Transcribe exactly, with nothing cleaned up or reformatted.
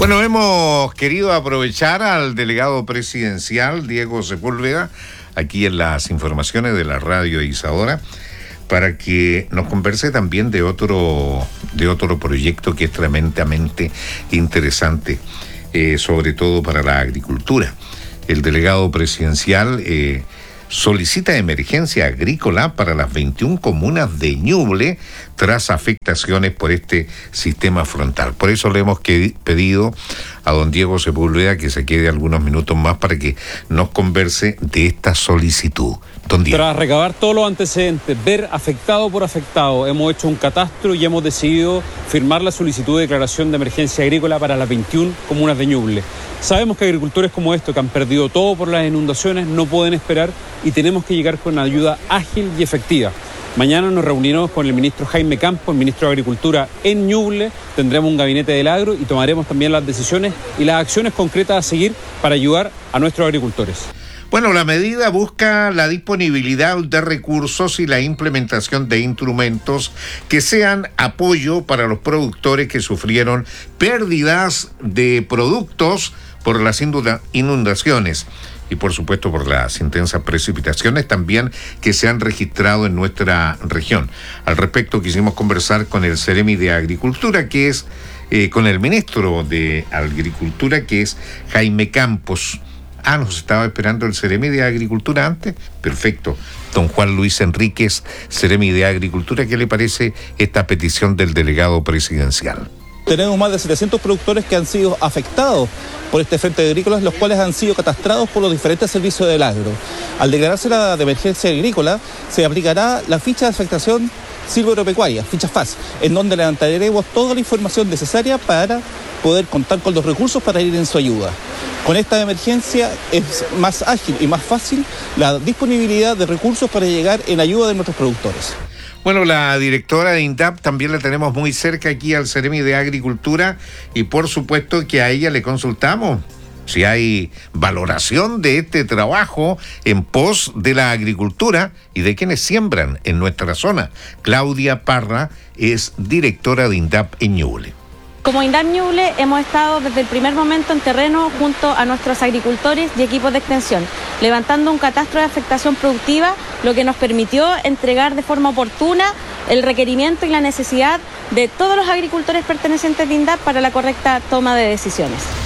Bueno, hemos querido aprovechar al delegado presidencial, Diego Sepúlveda, aquí en las informaciones de la radio Isadora, para que nos converse también de otro, de otro proyecto que es tremendamente interesante, eh, sobre todo para la agricultura. El delegado presidencial eh, solicita emergencia agrícola para las veintiuna comunas de Ñuble tras afectaciones por este sistema frontal. Por eso le hemos que, pedido a don Diego Sepúlveda que se quede algunos minutos más para que nos converse de esta solicitud. Don Diego. Tras recabar todos los antecedentes, ver afectado por afectado, hemos hecho un catastro y hemos decidido firmar la solicitud de declaración de emergencia agrícola para las veintiuna comunas de Ñuble. Sabemos que agricultores como estos, que han perdido todo por las inundaciones, no pueden esperar y tenemos que llegar con ayuda ágil y efectiva. Mañana nos reuniremos con el ministro Jaime Campos, el ministro de Agricultura en Ñuble, tendremos un gabinete del agro y tomaremos también las decisiones y las acciones concretas a seguir para ayudar a nuestros agricultores. Bueno, la medida busca la disponibilidad de recursos y la implementación de instrumentos que sean apoyo para los productores que sufrieron pérdidas de productos por las inundaciones y por supuesto por las intensas precipitaciones también que se han registrado en nuestra región. Al respecto quisimos conversar con el Seremi de Agricultura, que es, eh, con el ministro de Agricultura, que es Jaime Campos. Ah, nos estaba esperando el Seremi de Agricultura antes. Perfecto. Don Juan Luis Enríquez, Seremi de Agricultura, ¿qué le parece esta petición del delegado presidencial? Tenemos más de setecientos productores que han sido afectados por este frente agrícola, los cuales han sido catastrados por los diferentes servicios del agro. Al declararse la de emergencia agrícola, se aplicará la ficha de afectación silvoagropecuaria, ficha F A S, en donde levantaremos toda la información necesaria para poder contar con los recursos para ir en su ayuda. Con esta emergencia es más ágil y más fácil la disponibilidad de recursos para llegar en ayuda de nuestros productores. Bueno, la directora de INDAP también la tenemos muy cerca aquí al Seremi de Agricultura y por supuesto que a ella le consultamos si hay valoración de este trabajo en pos de la agricultura y de quienes siembran en nuestra zona. Claudia Parra es directora de INDAP en Ñuble. Como INDAP Ñuble hemos estado desde el primer momento en terreno junto a nuestros agricultores y equipos de extensión, levantando un catastro de afectación productiva, lo que nos permitió entregar de forma oportuna el requerimiento y la necesidad de todos los agricultores pertenecientes de INDAP para la correcta toma de decisiones.